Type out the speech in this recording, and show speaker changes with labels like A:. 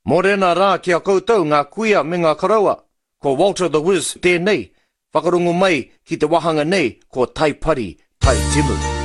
A: Morena rā kia koutou ngā kuia me ngā karaua, ko Walter the Wiz tēnei, whakarungu mai ki te wahanga nei ko Tai Pari, Tai Timu.